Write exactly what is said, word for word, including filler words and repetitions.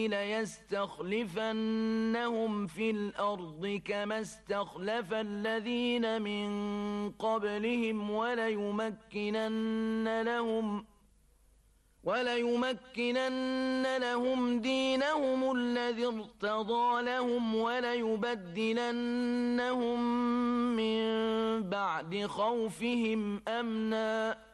ليستخلفنهم في الأرض كما استخلف الذين من قبلهم وليمكنن لهم وليمكنن لهم دينهم الذي ارتضى لهم وليبدلنهم من بعد خوفهم أمنا